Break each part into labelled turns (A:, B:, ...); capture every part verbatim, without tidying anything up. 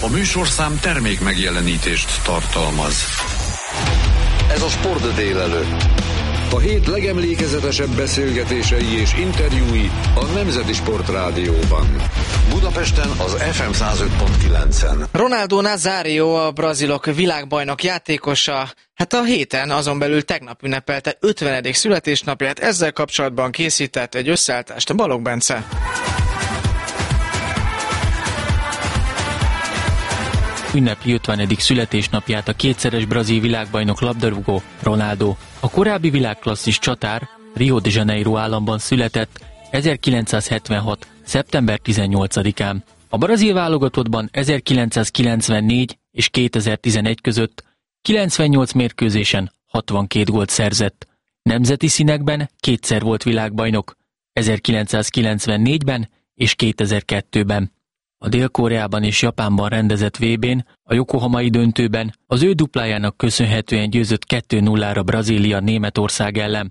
A: A műsorszám termék megjelenítést tartalmaz.
B: Ez a Sport délelőtt. A hét legemlékezetesebb beszélgetései és interjúi a Nemzeti Sport Rádióban. Budapesten az ef em száz öt pont kilencen.
C: Ronaldo Nazário, a brazilok világbajnok játékosa, hát a héten, azon belül tegnap ünnepelte ötvenedik születésnapját, ezzel kapcsolatban készített egy összeállítást Balogh Bence.
D: Ünnepi ötvenedik születésnapját a kétszeres brazil világbajnok labdarúgó Ronaldo. A korábbi világklasszis csatár Rio de Janeiro államban született ezerkilencszázhetvenhat. szeptember tizennyolcadikán. A brazil válogatottban ezerkilencszázkilencvennégy és kétezer-tizenegy között kilencvennyolc mérkőzésen hatvankét gólt szerzett. Nemzeti színekben kétszer volt világbajnok, ezerkilencszázkilencvennégyben és kétezer-kettőben. A Dél-Koreában és Japánban rendezett vé bén, a Yokohamai döntőben az ő duplájának köszönhetően győzött kettő nullára Brazília Németország ellen.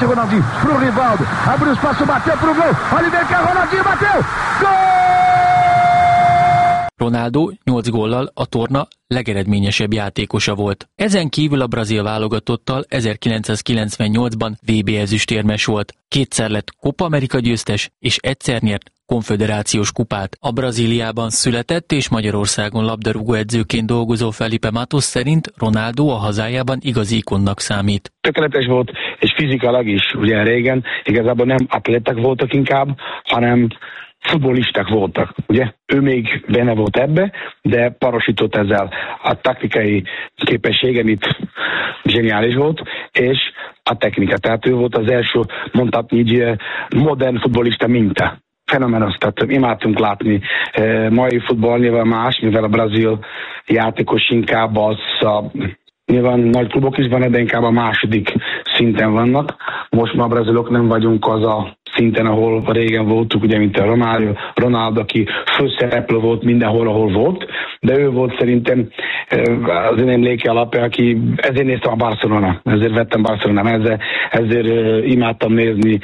D: Ronaldo nyolc góllal a torna legeredményesebb játékosa volt. Ezen kívül a brazil válogatottal ezerkilencszázkilencvennyolcban vé bé ezüstérmes volt. Kétszer lett Copa America győztes és egyszer nyert konföderációs kupát. A Brazíliában született és Magyarországon labdarúgó edzőként dolgozó Felipe Matos szerint Ronaldo a hazájában igazi ikonnak számít.
E: Tökéletes volt, és fizikailag is, ugye régen igazából nem atléták voltak inkább, hanem futbollisták voltak, ugye? Ő még benne volt ebbe, de parosított ezzel. A taktikai képessége, amit zseniális volt, és a technika. Tehát ő volt az első, mondhatni így, modern futbollista minta. Fenomenos, tehát imádtunk látni. E, mai futball nyilván más, mivel a brazil játékos inkább az a, nyilván nagy klubok is van, de inkább a második szinten vannak. Most már a brazilok nem vagyunk az a szinten, ahol régen voltunk, ugye, mint a Romário, Ronaldo, aki főszereplő volt mindenhol, ahol volt, de ő volt szerintem az én emléke alapja, aki ezért néztem a Barcelona, ezért vettem Barcelona, ezért, ezért imádtam nézni,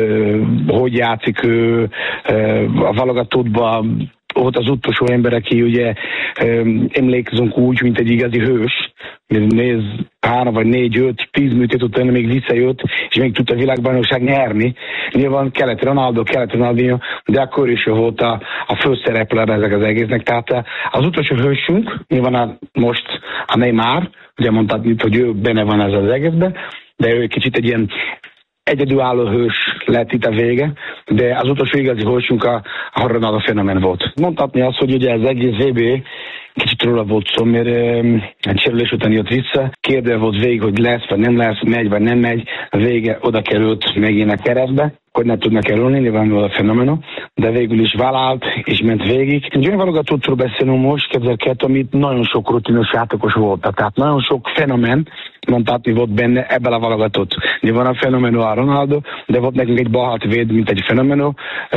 E: hogy játszik ő a válogatottban. Ott az utolsó ember, aki ugye emlékezünk úgy, mint egy igazi hős, néz három vagy négy, öt, tíz műtét utána még visszajött, és még tudta a világbajnokság nyerni. Nyilván kellett Ronaldo, kellett Ronaldinho, de akkor is volt a, a főszereplő ezek az egésznek. Tehát az utolsó hősünk, nyilván a, most a Neymar, ugye mondtad, hogy ő benne van ez az egészben, de ő egy kicsit egy ilyen egyedülálló hős lett itt a vége, de az utolsó igazi hősünk a, a Ronaldo fenomen volt. Mondhatni azt, hogy ugye az egész vé bé kicsit róla volt szó, mert um, egy sérülés után jött vissza, kérdő volt végig, hogy lesz, vagy nem lesz, megy, vagy nem megy, a vége oda került megint a keresztbe, hogy nem tudnak kerülni, nyilvánvalóan a fenomenó, de végül is vállalt, és ment végig. Egy olyan válogatottról beszélünk most, kétezer-kettő, amit nagyon sok rutinos játékos volt, tehát nagyon sok fenomen, mondhatni volt benne ebben a válogatott. Nyilván a fenomenó a Ronaldo, de volt nekünk egy balhát véd, mint egy fenomenó,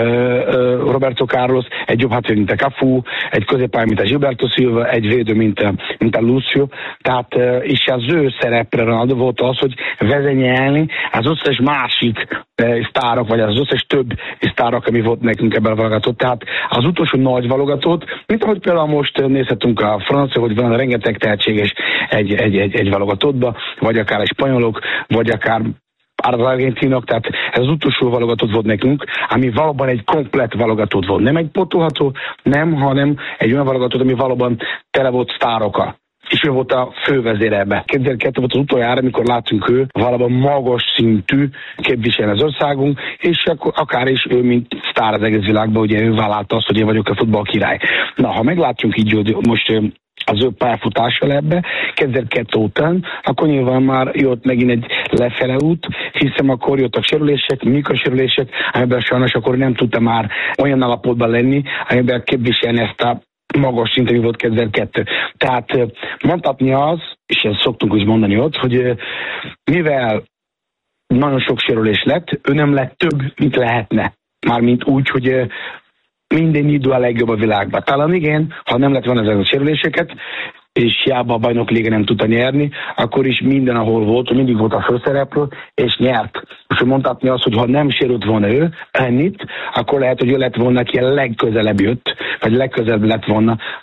E: Roberto Carlos, egy jobb hátvéd, mint a Cafu, egy középpály, mint a Gilberto Silva, egy védő, mint a, mint a Lucio. Tehát és az ő szerepre Ronaldo volt az, hogy vezényelni az összes másik sztárok, vagy az összes több sztárok, ami volt nekünk ebben a válogatott. Tehát az utolsó nagy válogatott, mint ahogy például most nézhetünk a francia, hogy van rengeteg tehetséges egy, egy, egy, egy válogatottba, vagy akár egy spanyolok, vagy akár az argentinok, tehát ez az utolsó válogatott volt nekünk, ami valóban egy komplett válogatott volt. Nem egy potolható, nem, hanem egy olyan válogatott, ami valóban tele volt sztárokkal. És ő volt a fővezér ebbe. kétezer-kettő volt az utoljára, amikor látunk ő valóban magas szintű képviselni az országunk, és akkor akár is ő, mint sztár az egész világban, ugye ő vállalta azt, hogy én vagyok a futball király. Na, ha meglátjuk így, hogy most az ő pályafutással ebbe, kétezer-kettő után, akkor nyilván már jött megint egy lefele út, hiszem akkor jöttek sérülések, mikrosérülések, amiben sajnos akkor nem tudta már olyan állapotban lenni, amiben képviselni ezt a magas szinten volt kétezer-kettő. Tehát mondhatni az, és ezt szoktunk is mondani ott, hogy mivel nagyon sok sérülés lett, ő nem lett több, mint lehetne. Mármint úgy, hogy minden idő a legjobb a világban. Talán igen, ha nem lett volna ezek a sérüléseket, és hiába a bajnok liga nem tudta nyerni, akkor is minden, ahol volt, mindig volt a főszereplő, és nyert. És mondhatni azt, hogy ha nem sérült volna ő ennyit, akkor lehet, hogy ő lett volna, aki a legközelebb jött, vagy legközelebb lett volna a,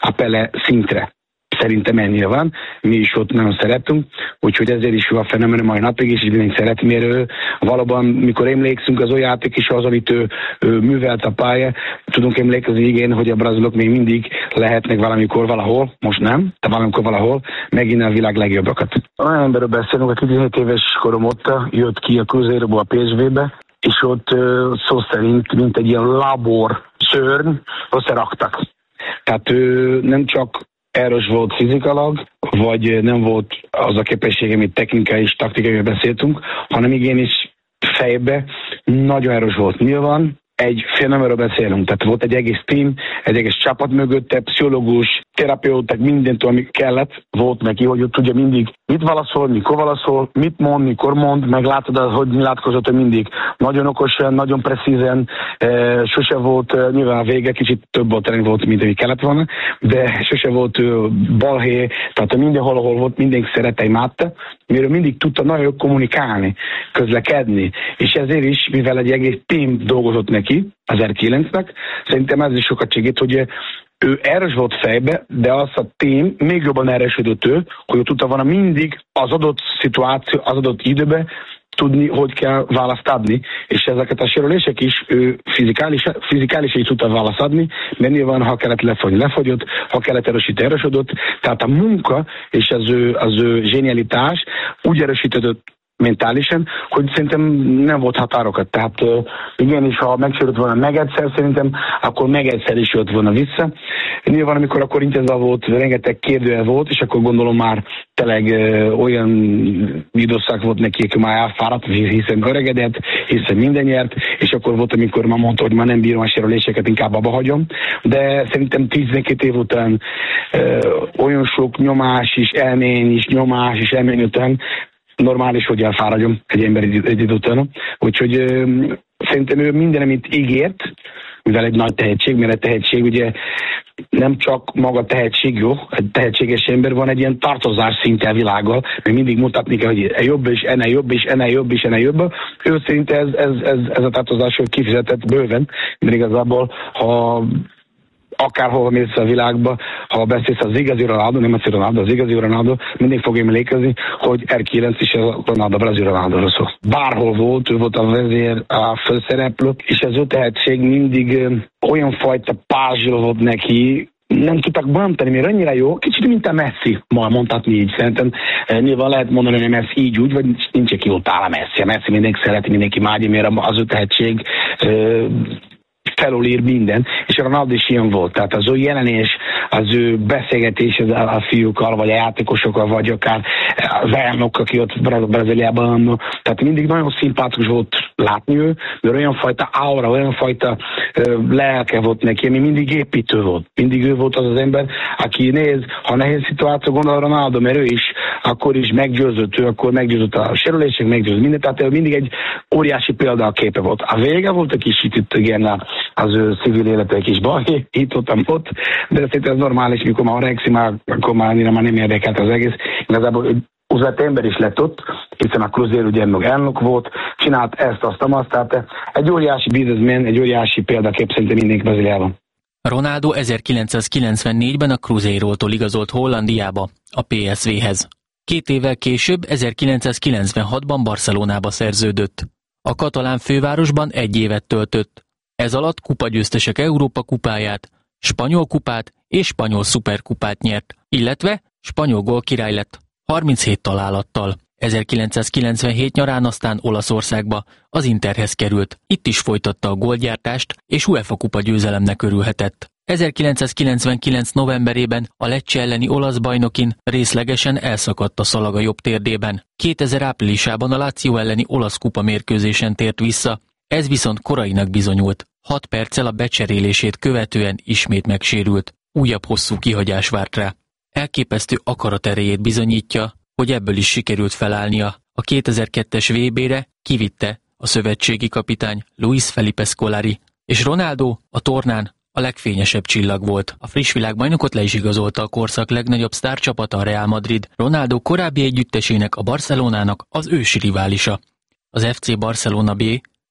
E: Pele szintre. Szerintem ennyire van, mi is ott nagyon szeretünk, úgyhogy ezért is jó a fenomen mai napig, és mindenki szeret, mert ő, valóban, mikor emlékszünk az olyan játék is az, amit ő, ő művelt a pálya, tudunk emlékezni, igen, hogy a brazilok még mindig lehetnek valamikor valahol, most nem, de valamikor valahol, megint a világ legjobbakat. Olyan emberről beszélünk, aki tizenhét éves korom óta jött ki a Cruzeiroból a pé es vé-be, és ott szó szerint, mint egy ilyen labor szörny, összeraktak. Tehát ő nem csak erős volt fizikalag, vagy nem volt az a képesség, amit technikai és taktikai beszéltünk, hanem igenis fejbe nagyon erős volt. Nyilván egy fenomenről beszélünk, tehát volt egy egész team, egy egész csapat mögötte, pszichológus, terapeuták, mindent, ami kellett, volt neki, hogy ott tudja mindig mit válaszol, mikor válaszol, mit mond, mikor mond, meg látod, hogy nyilatkozott, hogy mindig nagyon okosan, nagyon precízen, e, sose volt, e, nyilván a vége kicsit több volt, volt, mint ami kellett volna, de sose volt e, balhé, tehát mindenhol, ahol volt, mindenki szerette, imádta, miről mindig tudta nagyon kommunikálni, közlekedni, és ezért is, mivel egy egész team dolgozott neki, az er kilencnek, szerintem ez is sokat segít, hogy ő erős volt fejbe, de az a team még jobban erősödött ő, hogy ő tudta volna mindig az adott szituáció, az adott időben tudni, hogy kell választ adni, és ezeket a sérülések is ő fizikális, fizikális is tudta választ adni, mert nyilván, ha kellett lefogyni, lefogyott, ha kellett erősíteni, erősödött, tehát a munka és az ő, az ő zsenialitás úgy erősítődött mentálisan, hogy szerintem nem volt határokat. Tehát igenis, ha megsérült volna meg egyszer, szerintem akkor meg egyszer is jött volna vissza. Nyilván, amikor akkor intenzív volt, rengeteg kérdőjel volt, és akkor gondolom már tényleg olyan időszak volt neki, hogy már elfáradt, hiszen öregedett, hiszen minden nyert, és akkor volt, amikor már mondta, hogy már nem bírom a sérüléseket, inkább abba hagyom. De szerintem tizenkét év után olyan sok nyomás is, elmény is, nyomás is, elmény után normális, hogy elfáradjon egy ember egy, egy idő után. Úgyhogy ö, szerintem ő minden, amit ígért, mivel egy nagy tehetség, mert egy tehetség ugye nem csak maga tehetség jó, egy tehetséges ember van egy ilyen tartozás szinte a világgal, mert mindig mutatni kell, hogy e jobb is, enne jobb is, enne jobb is, enne jobb. Ő szerint ez, ez, ez, ez a tartozás kifizetett bőven, mert igazából, ha akárhol mész a világba, ha beszélsz az igazi Ronaldo, nem az Ronaldo, az igazi Ronaldo, mindig fog emlékezni, hogy er kilenc is a Ronaldo, a brazil Ronaldo szó. Bárhol volt, ő volt a vezér, a főszereplő, és ez ő tehetség mindig olyan fajta pázsol volt neki, nem tudtak bontani, mert annyira jó, kicsit mint a Messi, ma mondhatni így. Szerintem nyilván lehet mondani, hogy a Messi így úgy, vagy nincs ki ott áll a Messi. A Messi mindenki szereti, mindenki imádja, mert az ő tehetség felülír minden, és a Ronaldo is ilyen volt. Tehát az ő jelenés, az ő beszélgetés a fiúkkal, vagy a játékosokkal, vagy akár az elnök, aki ott Brazíliában, tehát mindig nagyon szimpatikus volt látni ő, mert olyan fajta aura, olyan fajta uh, lelke volt neki, ami mindig építő volt. Mindig ő volt az az ember, aki néz, ha nehéz szituáció gondol a Ronaldo, mert ő is akkor is meggyőzött, ő akkor meggyőzött a sérülések, meggyőzött mindent, tehát ő mindig egy óriási példa a képe volt. A vége volt, egy kis itt igen, az ő civil élete egy kis baj, itt ott, ott, de szerintem ez normális, mikor már öregszik, már, akkor már annyira már nem érdekelt az egész. Igazából üzleti ember is lett ott, hiszen a Cruzeiro ugye meg elnök volt, csinált ezt, azt, azt, tehát egy óriási businessman, egy óriási példakép szerintem mindenki Brazíliában.
D: Ronaldo ezerkilencszázkilencvennégyben a Cruzeirótól igazolt Hollandiába, a pé es vé-hez. Két évvel később, ezerkilencszázkilencvenhatban Barcelonába szerződött. A katalán fővárosban egy évet töltött. Ez alatt kupagyőztesek Európa kupáját, spanyol kupát és spanyol szuperkupát nyert, illetve spanyol gólkirály lett harminchét találattal. ezerkilencszázkilencvenhét nyarán aztán Olaszországba, az Interhez került. Itt is folytatta a gólgyártást, és UEFA kupa győzelemnek örülhetett. ezerkilencszázkilencvenkilenc novemberében a Lecce elleni olasz bajnokin részlegesen elszakadt a szalag a jobb térdében. kétezer áprilisában a Lazio elleni olasz kupa mérkőzésen tért vissza, ez viszont korainak bizonyult. Hat perccel a becserélését követően ismét megsérült. Újabb hosszú kihagyás várt rá. Elképesztő akarat erejét bizonyítja, hogy ebből is sikerült felállnia. A kétezer-kettes vé bére kivitte a szövetségi kapitány Luis Felipe Scolari, és Ronaldo a tornán a legfényesebb csillag volt. A friss világbajnokot le is igazolta a korszak legnagyobb sztárcsapata, a Real Madrid. Ronaldo korábbi együttesének, a Barcelonának az ősi riválisa. Az ef cé Barcelona B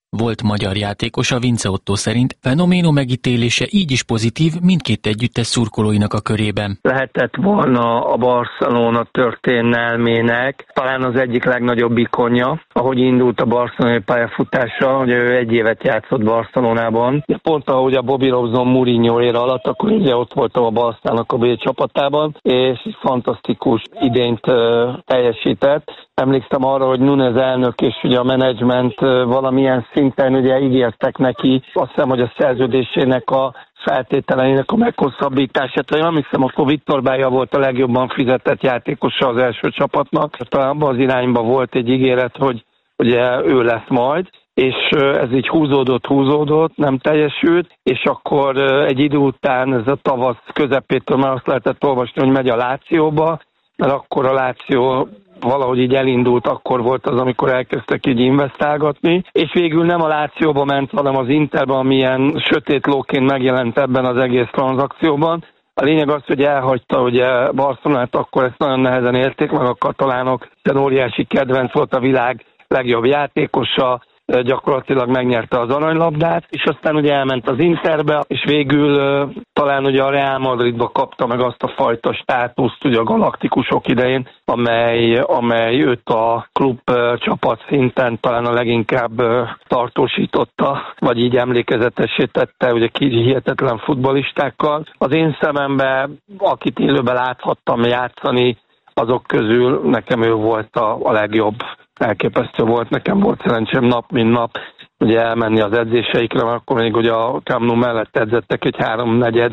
D: Volt magyar játékos, a Vince Otto szerint Fenoméno megítélése így is pozitív mindkét együttes szurkolóinak a körében.
F: Lehetett volna a Barcelona történelmének talán az egyik legnagyobb ikonja, ahogy indult a barcelonai pályafutása, hogy ő egy évet játszott Barcelonában. Pont ahogy a Bobby Robson Mourinho ére alatt, akkor ugye ott voltam a Barcelonának a B csapatában, és fantasztikus idényt uh, teljesített. Emlékszem arra, hogy Núñez elnök és ugye a menedzsment uh, valamilyen szinten ugye ígértek neki, azt hiszem, hogy a szerződésének a feltételeinek a meghosszabbítását. Én emlékszem, akkor Viktor Baja volt a legjobban fizetett játékosa az első csapatnak. Talán abban az irányban volt egy ígéret, hogy ugye ő lesz majd, és ez így húzódott, húzódott, nem teljesült, és akkor egy idő után, ez a tavasz közepétől már azt lehetett olvasni, hogy megy a Lációba, mert akkor a Láció valahogy így elindult, akkor volt az, amikor elkezdtek így investálgatni, és végül nem a Lációba ment, hanem az Interbe, amilyen sötét lóként megjelent ebben az egész tranzakcióban. A lényeg az, hogy elhagyta ugye Barcelonát, akkor ezt nagyon nehezen élték meg a katalánok, de óriási kedvenc volt, a világ legjobb játékosa, gyakorlatilag megnyerte az aranylabdát, és aztán ugye elment az Interbe, és végül uh, talán ugye a Real Madridba kapta meg azt a fajta státuszt ugye a galaktikusok idején, amely, amely őt a klub uh, csapat szinten talán a leginkább uh, tartósította, vagy így emlékezetessé tette, ugye hihetetlen futballistákkal. Az én szememben, akit élőben láthattam játszani, azok közül nekem ő volt a, a legjobb. Elképesztő volt, nekem volt szerencsém nap, mint nap ugye elmenni az edzéseikre, mert akkor még ugye a Camp Nou mellett edzettek egy háromnegyed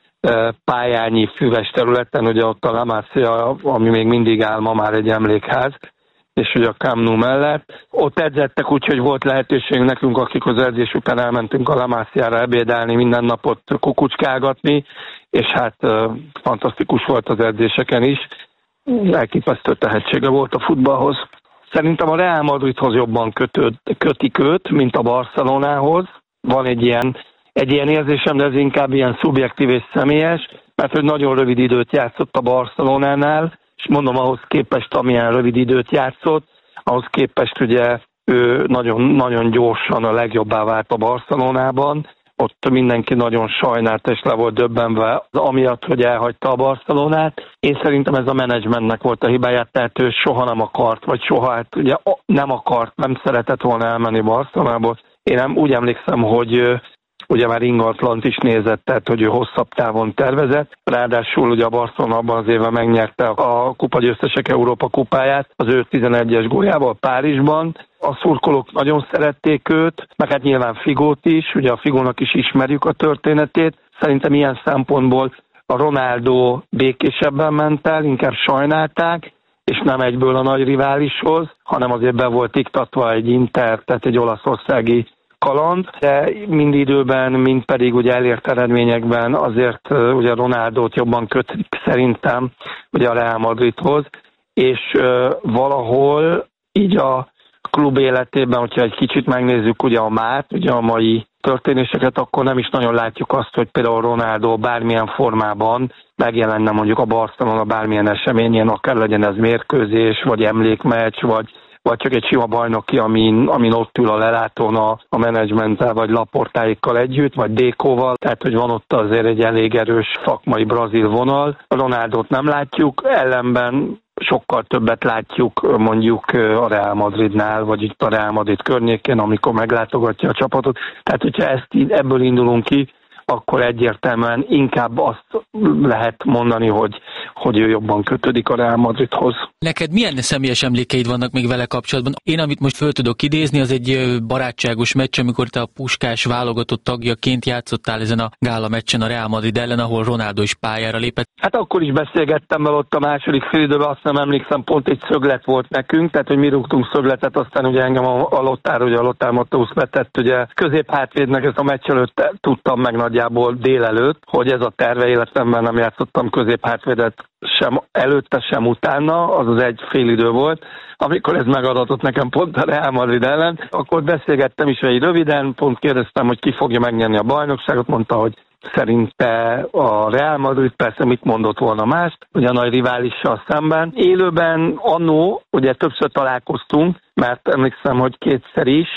F: pályányi füves területen, ugye ott a La Masia, ami még mindig áll ma már egy emlékház, és ugye a Camp Nou mellett. Ott edzettek, úgyhogy volt lehetőség nekünk, akik az edzés után elmentünk a La Masiára ebédelni, minden napot kukucskálgatni, és hát fantasztikus volt az edzéseken is. Elképesztő tehetsége volt a futballhoz. Szerintem a Real Madridhoz jobban kötőd, kötik őt, mint a Barcelonához. Van egy ilyen, egy ilyen érzésem, de ez inkább ilyen szubjektív és személyes, mert hogy nagyon rövid időt játszott a Barcelonánál, és mondom, ahhoz képest, amilyen rövid időt játszott, ahhoz képest ugye ő nagyon, nagyon gyorsan a legjobbá vált a Barcelonában. Ott mindenki nagyon sajnált és le volt döbbenve, amiatt, hogy elhagyta a Barcelonát. Én szerintem ez a menedzsmentnek volt a hibáját, tehát ő soha nem akart, vagy soha hát ugye nem akart, nem szeretett volna elmenni Barcelonából. Én nem úgy emlékszem, hogy ugye már ingatlant is nézett, tehát hogy ő hosszabb távon tervezett. Ráadásul ugye a Barcelona abban az évben megnyerte a kupagyőztesek Európa kupáját az ő tizenegyes góljával Párizsban. A szurkolók nagyon szerették őt, meg hát nyilván Figót is, ugye a Figónak is ismerjük a történetét. Szerintem ilyen szempontból a Ronaldo békésebben ment el, inkább sajnálták, és nem egyből a nagy riválishoz, hanem azért be volt iktatva egy Inter, tehát egy olaszországi kaland, de mind időben, mind pedig ugye elért eredményekben azért ugye Ronaldót jobban kötik szerintem ugye a Real Madridhoz, és uh, valahol így a klub életében, hogyha egy kicsit megnézzük ugye a mát, ugye a mai történéseket, akkor nem is nagyon látjuk azt, hogy például Ronaldo bármilyen formában megjelenne mondjuk a Barcelona bármilyen eseményen, akár legyen ez mérkőzés, vagy emlékmeccs, vagy vagy csak egy sima bajnoki, amin, amin ott ül a lelátón a, a menedzsmenttel, vagy Laportáikkal együtt, vagy Dékóval, tehát hogy van ott azért egy elég erős szakmai brazil vonal. A Ronaldót nem látjuk, ellenben sokkal többet látjuk mondjuk a Real Madridnál, vagy itt a Real Madrid környékén, amikor meglátogatja a csapatot. Tehát, hogyha ezt ebből indulunk ki, akkor egyértelműen inkább azt lehet mondani, hogy, hogy ő jobban kötődik a Real Madridhoz.
D: Neked milyen személyes emlékeid vannak még vele kapcsolatban? Én, amit most föl tudok idézni, az egy barátságos meccs, amikor te a Puskás válogatott tagjaként játszottál ezen a gála meccsen a Real Madrid ellen, ahol Ronaldo is pályára lépett.
F: Hát akkor is beszélgettem vele ott a második félidőben, azt nem emlékszem, pont egy szöglet volt nekünk, tehát hogy mi rúgtunk szögletet, aztán ugye engem a, a Lottár, ugye a Lottár Matthäus vetett, ugye középhátvédnek ezt a meccs előtt tudtam meg nagyjából délelőtt, hogy ez a terve, életemben nem játszottam középhátvédet sem előtte, sem utána, az az egy fél idő volt, amikor ez megadatott nekem pont a Real Madrid ellen, akkor beszélgettem is egy röviden, pont kérdeztem, hogy ki fogja megnyerni a bajnokságot, mondta, hogy szerinte a Real Madrid, persze mit mondott volna mást, ugye a nagy riválissal szemben. Élőben annó, ugye többször találkoztunk, mert emlékszem, hogy kétszer is,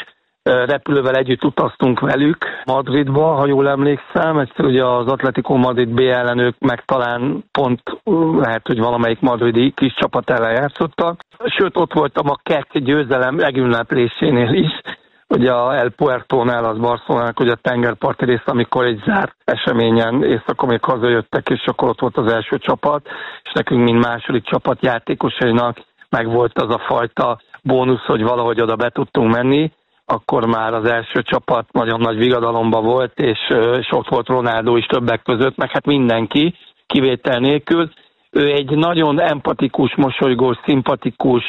F: repülővel együtt utaztunk velük Madridba, ha jól emlékszem. Egyszer ugye az Atletico Madrid B ellenők meg talán pont lehet, hogy valamelyik madridi kis csapat ellen játszottak. Sőt, ott voltam a Kek győzelem legünneplésénél is, ugye a El Puertónál, az Barcelonának, ugye a tengerparti rész, amikor egy zárt eseményen éjszaka még hazajöttek, és akkor ott volt az első csapat, és nekünk, mint második csapat játékosainak meg volt az a fajta bónusz, hogy valahogy oda be tudtunk menni, akkor már az első csapat nagyon nagy vigadalomban volt, és, és ott volt Ronaldo is többek között, meg hát mindenki, kivétel nélkül. Ő egy nagyon empatikus, mosolygós, szimpatikus,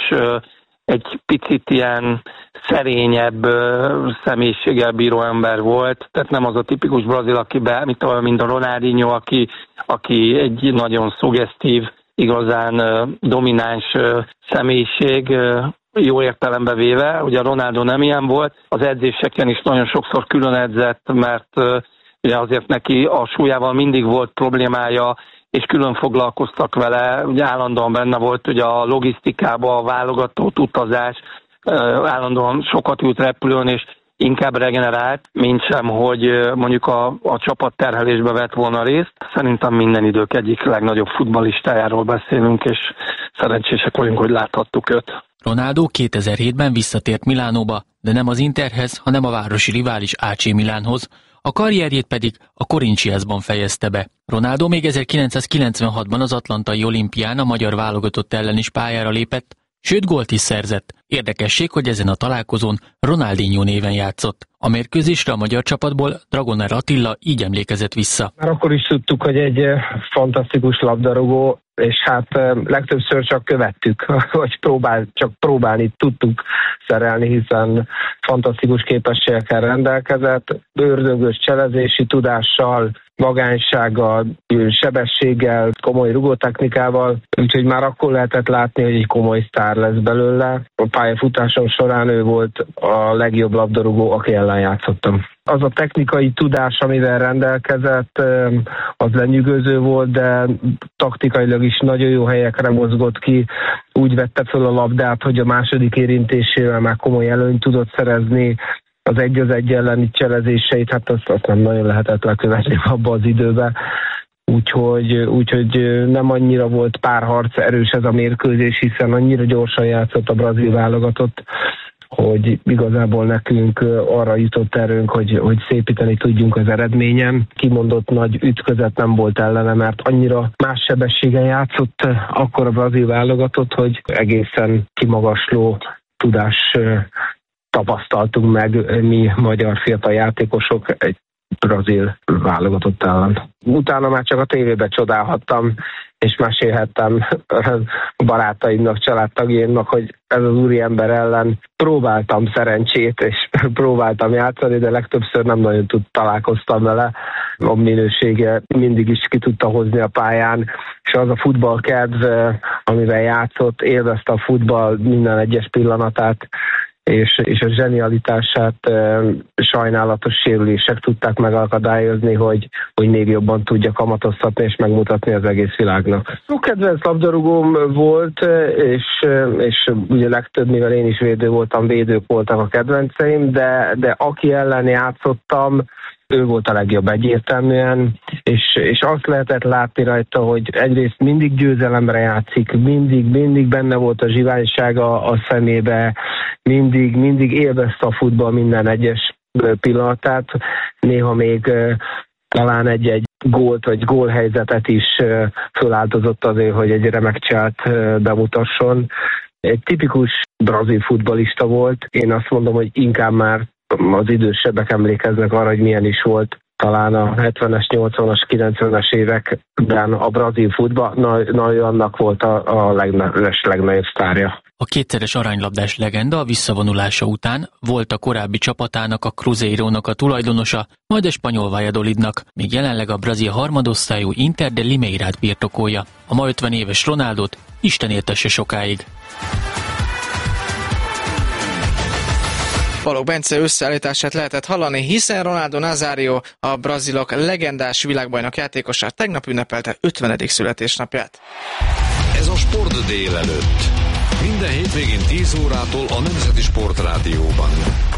F: egy picit ilyen szerényebb személyiséggel bíró ember volt, tehát nem az a tipikus brazil, aki be, mint, mint a Ronaldinho, aki, aki egy nagyon szuggesztív, igazán domináns személyiség, jó értelembe véve. Ugye a Ronaldo nem ilyen volt, az edzéseken is nagyon sokszor külön edzett, mert ugye azért neki a súlyával mindig volt problémája, és külön foglalkoztak vele, ugye állandóan benne volt ugye a logisztikában, a válogatott utazás, állandóan sokat ült repülőn, és inkább regenerált, mint sem, hogy mondjuk a, a csapatterhelésbe vett volna részt. Szerintem minden idők egyik legnagyobb futballistájáról beszélünk, és szerencsések vagyunk, hogy láthattuk őt.
D: Ronaldo kétezer-hétben visszatért Milánóba, de nem az Interhez, hanem a városi rivális á cé Milánhoz, a karrierjét pedig a Corinthiansban fejezte be. Ronaldo még ezerkilencszázkilencvenhatban az atlantai olimpián a magyar válogatott ellen is pályára lépett, sőt gólt is szerzett. Érdekesség, hogy ezen a találkozón Ronaldinho néven játszott. A mérkőzésre a magyar csapatból Dragoner Attila így emlékezett vissza.
G: Már akkor is tudtuk, hogy egy fantasztikus labdarúgó, és hát legtöbbször csak követtük, vagy próbál, csak próbálni tudtuk szerelni, hiszen fantasztikus képességekkel rendelkezett, ördögös cselezési tudással, magánysággal, sebességgel, komoly rugótechnikával, úgyhogy már akkor lehetett látni, hogy egy komoly sztár lesz belőle. A pályafutásom során ő volt a legjobb labdarúgó, aki ellen játszottam. Az a technikai tudás, amivel rendelkezett, az lenyűgöző volt, de taktikailag is nagyon jó helyekre mozgott ki. Úgy vette föl a labdát, hogy a második érintésével már komoly előnyt tudott szerezni. Az egy az egy elleni cselezéseit, hát azt, azt nem nagyon lehetett lekövetni abba az időben. Úgyhogy, úgyhogy nem annyira volt párharc erős ez a mérkőzés, hiszen annyira gyorsan játszott a brazil válogatott, hogy igazából nekünk arra jutott erőnk, hogy, hogy szépíteni tudjunk az eredményen. Kimondott nagy ütközet nem volt ellene, mert annyira más sebességen játszott akkor a brazil válogatott, hogy egészen kimagasló tudás tapasztaltunk meg mi magyar fiatal játékosok egy brazil válogatott ellen. Utána már csak a tévében csodálhattam, és mesélhettem barátaimnak, családtagjaimnak, hogy ez az úriember ellen próbáltam szerencsét, és próbáltam játszani, de legtöbbször nem nagyon tud, találkoztam vele. A minősége mindig is ki tudta hozni a pályán, és az a futballkedv, amivel játszott, élvezte a futball minden egyes pillanatát, és, és a zsenialitását e, sajnálatos sérülések tudták megakadályozni, hogy, hogy még jobban tudja kamatoztatni és megmutatni az egész világnak. Jó kedvenc labdarúgóm volt, és, és ugye legtöbb, mivel én is védő voltam, védők voltak a kedvenceim, de, de aki ellen játszottam, ő volt a legjobb egyértelműen, és, és azt lehetett látni rajta, hogy egyrészt mindig győzelemre játszik, mindig, mindig benne volt a zsiványsága a szemébe, mindig, mindig élvezte a futball minden egyes pillanatát, néha még talán egy-egy gólt vagy gólhelyzetet is föláldozott azért, hogy egy remek cselt bemutasson. Egy tipikus brazil futballista volt, én azt mondom, hogy inkább már az idősebbek emlékeznek arra, hogy milyen is volt talán a hetvenes, nyolcvanas, kilencvenes években a brazil futball, na, na ő annak volt a, a legne, legnagyobb sztárja.
D: A kétszeres aranylabdás legenda a visszavonulása után volt a korábbi csapatának, a Cruzeirónak a tulajdonosa, majd a spanyol Valladolidnak, míg jelenleg a brazil harmadosztályú Inter de Limeirát birtokolja. A ma ötven éves Ronaldot Isten éltesse sokáig.
C: Balogh Bence összeállítását lehetett hallani, hiszen Ronaldo Nazário, a brazilok legendás világbajnok játékosa tegnap ünnepelte ötvenedik születésnapját.
B: Ez a Sport délelőtt. Minden hétvégén tíz órától a Nemzeti Sportrádióban.